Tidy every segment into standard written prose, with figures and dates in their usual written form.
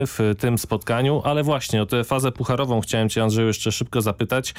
w tym spotkaniu, ale właśnie o tę fazę pucharową chciałem cię, Andrzeju, jeszcze szybko zapytać.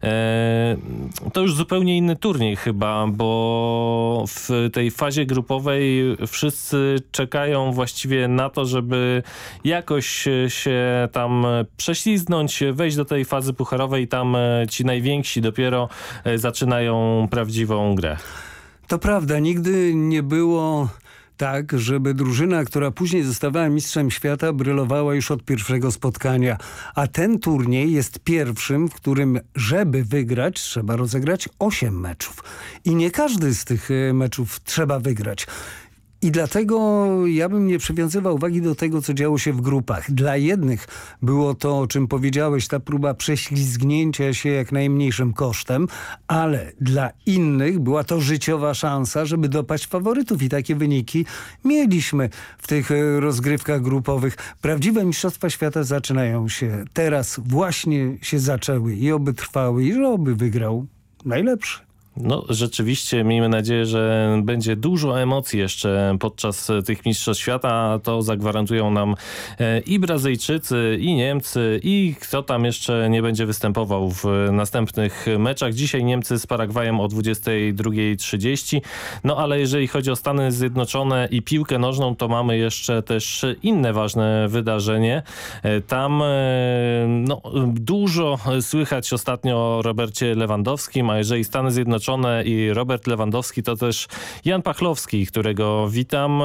To już zupełnie inny turniej chyba, bo w tej fazie grupowej wszyscy czekają właściwie na to, żeby jakoś się tam prześlizgnąć, wejść do tej fazy pucharowej i tam ci najwięksi dopiero zaczynają prawdziwą grę. To prawda, nigdy nie było tak, żeby drużyna, która później zostawała mistrzem świata, brylowała już od pierwszego spotkania. A ten turniej jest pierwszym, w którym, żeby wygrać, trzeba rozegrać 8 meczów. I nie każdy z tych meczów trzeba wygrać. I dlatego ja bym nie przywiązywał uwagi do tego, co działo się w grupach. Dla jednych było to, o czym powiedziałeś, ta próba prześlizgnięcia się jak najmniejszym kosztem, ale dla innych była to życiowa szansa, żeby dopaść faworytów i takie wyniki mieliśmy w tych rozgrywkach grupowych. Prawdziwe mistrzostwa świata zaczynają się teraz, właśnie się zaczęły i oby trwały i że oby wygrał najlepszy. No rzeczywiście miejmy nadzieję, że będzie dużo emocji jeszcze podczas tych mistrzostw świata. To zagwarantują nam i Brazylijczycy, i Niemcy, i kto tam jeszcze nie będzie występował w następnych meczach. Dzisiaj Niemcy z Paragwajem o 22:30. No ale jeżeli chodzi o Stany Zjednoczone i piłkę nożną, to mamy jeszcze też inne ważne wydarzenie. Tam no, dużo słychać ostatnio o Robercie Lewandowskim, a jeżeli Stany Zjednoczone i Robert Lewandowski, to też Jan Pachlowski, którego witam.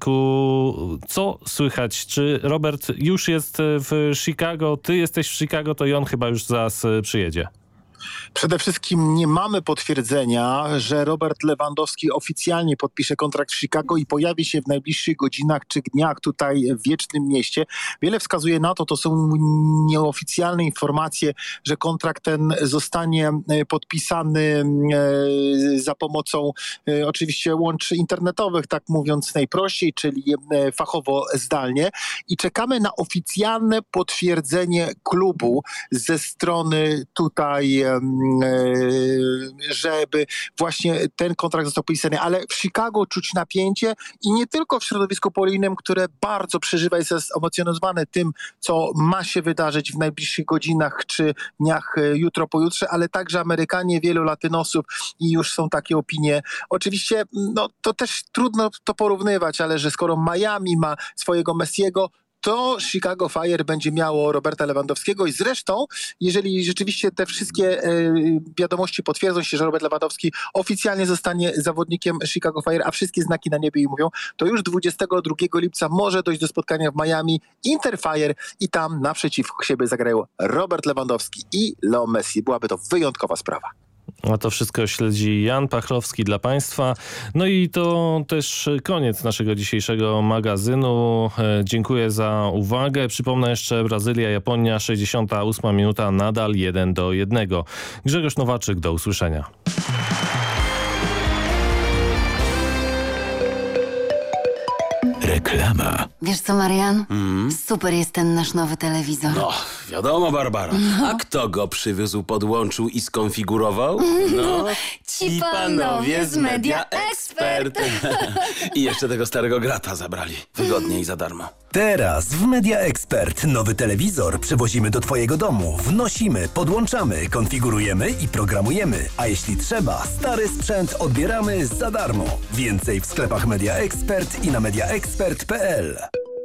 Janku, co słychać? Czy Robert już jest w Chicago? Ty jesteś w Chicago, to i on chyba już zaraz przyjedzie. Przede wszystkim nie mamy potwierdzenia, że Robert Lewandowski oficjalnie podpisze kontrakt w Chicago i pojawi się w najbliższych godzinach czy dniach tutaj w Wiecznym Mieście. Wiele wskazuje na to, to są nieoficjalne informacje, że kontrakt ten zostanie podpisany za pomocą oczywiście łączy internetowych, tak mówiąc najprościej, czyli fachowo zdalnie. I czekamy na oficjalne potwierdzenie klubu ze strony tutaj żeby właśnie ten kontrakt został podpisany, ale w Chicago czuć napięcie i nie tylko w środowisku politycznym, które bardzo przeżywa i jest emocjonowane tym, co ma się wydarzyć w najbliższych godzinach czy dniach jutro, pojutrze, ale także Amerykanie, wielu Latynosów i już są takie opinie. Oczywiście no, to też trudno to porównywać, ale że skoro Miami ma swojego Messiego, to Chicago Fire będzie miało Roberta Lewandowskiego i zresztą, jeżeli rzeczywiście te wszystkie wiadomości potwierdzą się, że Robert Lewandowski oficjalnie zostanie zawodnikiem Chicago Fire, a wszystkie znaki na niebie i mówią, to już 22 lipca może dojść do spotkania w Miami Inter Fire i tam naprzeciwko siebie zagrają Robert Lewandowski i Leo Messi. Byłaby to wyjątkowa sprawa. A to wszystko śledzi Jan Pachlowski dla Państwa. No i to też koniec naszego dzisiejszego magazynu. Dziękuję za uwagę. Przypomnę jeszcze Brazylia, Japonia, 68 minuta, nadal 1-1. Grzegorz Nowaczyk, do usłyszenia. Reklama. Wiesz co, Marian? Super jest ten nasz nowy telewizor. No, wiadomo, Barbara. A kto go przywiózł, podłączył i skonfigurował? No, ci panowie z Media Expert. I jeszcze tego starego grata zabrali. Wygodnie i za darmo. Teraz w Media Expert nowy telewizor przywozimy do Twojego domu. Wnosimy, podłączamy, konfigurujemy i programujemy. A jeśli trzeba, stary sprzęt odbieramy za darmo. Więcej w sklepach Media Expert i na mediaexpert.pl.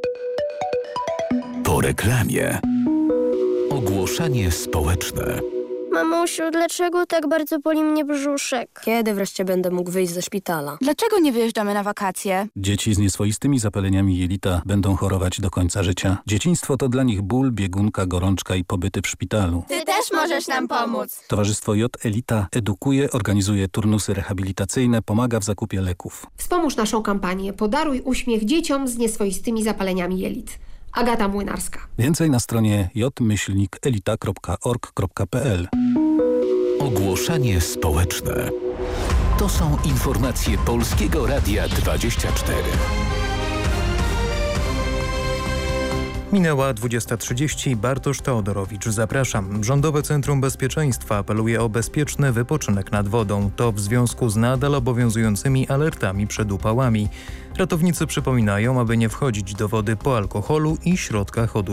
Po reklamie. Ogłoszenie społeczne. Mamusiu, dlaczego tak bardzo boli mnie brzuszek? Kiedy wreszcie będę mógł wyjść ze szpitala? Dlaczego nie wyjeżdżamy na wakacje? Dzieci z nieswoistymi zapaleniami jelita będą chorować do końca życia. Dzieciństwo to dla nich ból, biegunka, gorączka i pobyty w szpitalu. Ty też możesz nam pomóc. Towarzystwo J Elita edukuje, organizuje turnusy rehabilitacyjne, pomaga w zakupie leków. Wspomóż naszą kampanię Podaruj uśmiech dzieciom z nieswoistymi zapaleniami jelit. Agata Młynarska. Więcej na stronie j-elita.org.pl. Ogłoszenie społeczne. To są informacje Polskiego Radia 24. Minęła 20:30. Bartosz Teodorowicz, zapraszam. Rządowe Centrum Bezpieczeństwa apeluje o bezpieczny wypoczynek nad wodą. To w związku z nadal obowiązującymi alertami przed upałami. Ratownicy przypominają, aby nie wchodzić do wody po alkoholu i środkach